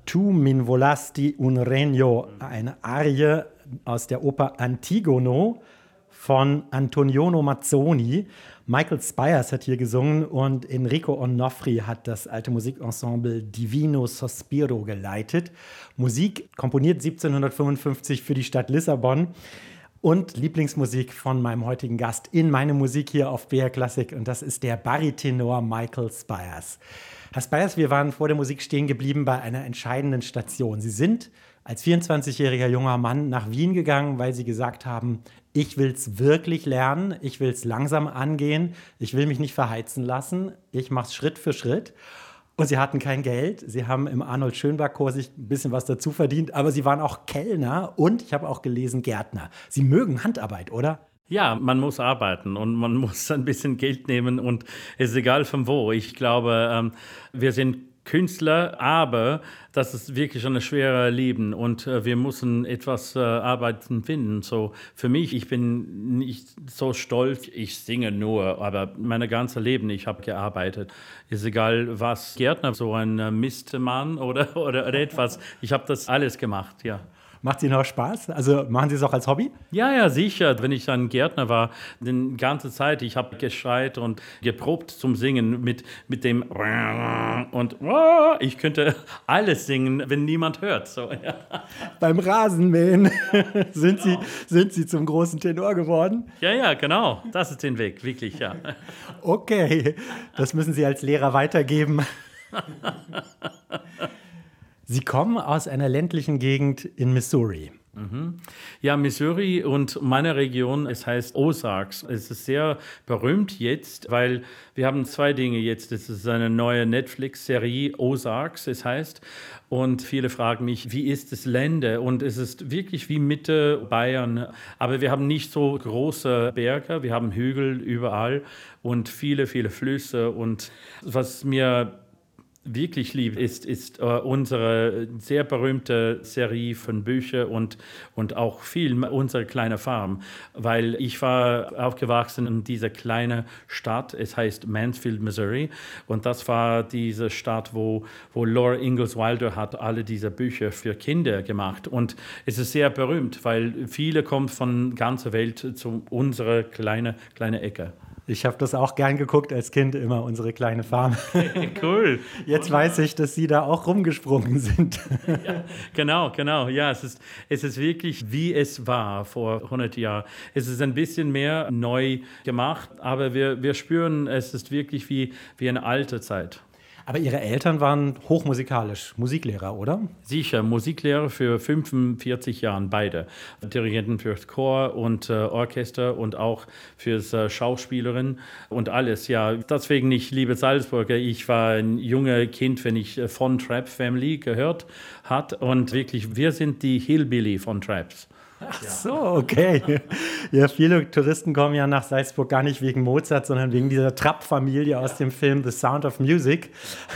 Tu min volasti un regno, eine Arie aus der Oper Antigono von Antonioni Mazzoni. Michael Spyers hat hier gesungen und Enrico Onofri hat das alte Musikensemble Divino Sospiro geleitet. Musik komponiert 1755 für die Stadt Lissabon. Und Lieblingsmusik von meinem heutigen Gast in meine Musik hier auf BR Classic. Und das ist der Baritenor Michael Spyers. Herr Spyers, wir waren vor der Musik stehen geblieben bei einer entscheidenden Station. Sie sind als 24-jähriger junger Mann nach Wien gegangen, weil Sie gesagt haben, ich will es wirklich lernen, ich will es langsam angehen, ich will mich nicht verheizen lassen, ich mache es Schritt für Schritt. Und Sie hatten kein Geld. Sie haben im Arnold-Schönberg-Chor sich ein bisschen was dazu verdient. Aber Sie waren auch Kellner und, ich habe auch gelesen, Gärtner. Sie mögen Handarbeit, oder? Ja, man muss arbeiten und man muss ein bisschen Geld nehmen. Und es ist egal von wo. Ich glaube, wir sind Künstler, aber das ist wirklich ein schweres Leben und wir müssen etwas Arbeiten finden. So für mich, ich bin nicht so stolz, ich singe nur, aber mein ganzes Leben, ich habe gearbeitet. Ist egal was, Gärtner, so ein Mistmann oder etwas, ich habe das alles gemacht, ja. Macht es Ihnen auch Spaß? Also machen Sie es auch als Hobby? Ja, sicher. Wenn ich ein Gärtner war, die ganze Zeit, ich habe geschreit und geprobt zum Singen mit dem und ich könnte alles singen, wenn niemand hört. So, ja. Beim Rasenmähen sind Sie zum großen Tenor geworden? Ja, genau. Das ist den Weg, wirklich, ja. Okay, das müssen Sie als Lehrer weitergeben. Sie kommen aus einer ländlichen Gegend in Missouri. Ja, Missouri und meine Region, es heißt Ozarks. Es ist sehr berühmt jetzt, weil wir haben zwei Dinge jetzt. Es ist eine neue Netflix-Serie, Ozarks, es heißt. Und viele fragen mich, wie ist das Länder? Und es ist wirklich wie Mitte Bayern. Aber wir haben nicht so große Berge, wir haben Hügel überall und viele Flüsse. Und was mir wirklich lieb ist unsere sehr berühmte Serie von Büchern und auch viel unsere kleine Farm, weil ich war aufgewachsen in dieser kleinen Stadt, es heißt Mansfield, Missouri, und das war diese Stadt, wo Laura Ingalls Wilder hat alle diese Bücher für Kinder gemacht und es ist sehr berühmt, weil viele kommen von ganzer Welt zu unserer kleine Ecke. Ich habe das auch gern geguckt als Kind, immer unsere kleine Farm. Cool. Jetzt weiß ich, dass Sie da auch rumgesprungen sind. Ja, genau. Ja, es ist wirklich, wie es war vor 100 Jahren. Es ist ein bisschen mehr neu gemacht, aber wir spüren, es ist wirklich wie eine alte Zeit. Aber Ihre Eltern waren hochmusikalisch, Musiklehrer, oder? Sicher, Musiklehrer für 45 Jahre, beide. Dirigenten fürs Chor und Orchester und auch fürs Schauspielerin und alles. Ja, deswegen, ich liebe Salzburger. Ich war ein junger Kind, wenn ich von Trapp Family gehört hat. Und wirklich, wir sind die Hillbilly von Trapps. Ach so, okay. Ja, viele Touristen kommen ja nach Salzburg gar nicht wegen Mozart, sondern wegen dieser Trapp-Familie aus dem Film The Sound of Music.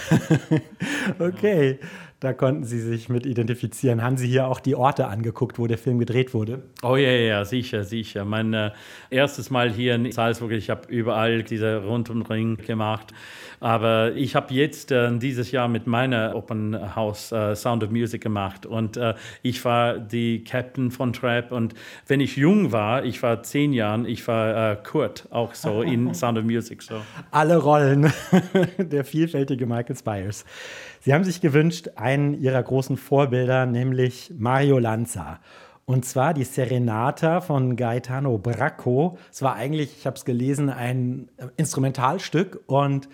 Okay, da konnten Sie sich mit identifizieren. Haben Sie hier auch die Orte angeguckt, wo der Film gedreht wurde? Oh ja, sicher. Mein erstes Mal hier in Salzburg, ich habe überall diese Rundumring gemacht. Aber ich habe jetzt dieses Jahr mit meiner Open House Sound of Music gemacht. Und ich war die Captain von Trapp. Und wenn ich jung war, ich war 10 Jahre, ich war Kurt, auch so in Sound of Music. So. Alle Rollen, der vielfältige Michael Spyers. Sie haben sich gewünscht, einen Ihrer großen Vorbilder, nämlich Mario Lanza. Und zwar die Serenata von Gaetano Bracco. Es war eigentlich, ich habe es gelesen, ein Instrumentalstück. Und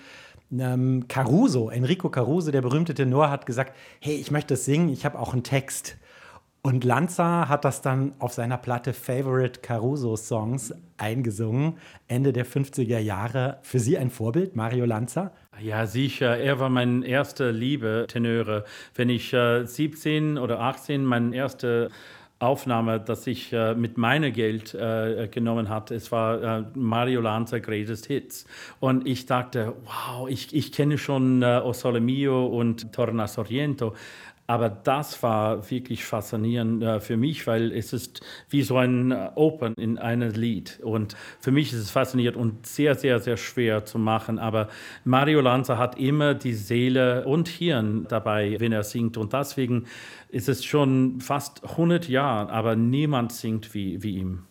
Enrico Caruso, der berühmte Tenor, hat gesagt, hey, ich möchte das singen, ich habe auch einen Text. Und Lanza hat das dann auf seiner Platte Favorite Caruso Songs eingesungen, Ende der 50er Jahre. Für Sie ein Vorbild, Mario Lanza? Ja, sicher. Er war mein erster Liebe Tenöre. Wenn ich 17 oder 18 meine erste Aufnahme, dass ich mit meinem Geld genommen hatte. Es war Mario Lanza Greatest Hits. Und ich dachte, wow, ich kenne schon O Sole Mio und Torna Sorrento. Aber das war wirklich faszinierend für mich, weil es ist wie so ein Open in einem Lied. Und für mich ist es faszinierend und sehr, sehr, sehr schwer zu machen. Aber Mario Lanza hat immer die Seele und Hirn dabei, wenn er singt. Und deswegen ist es schon fast 100 Jahre, aber niemand singt wie ihm.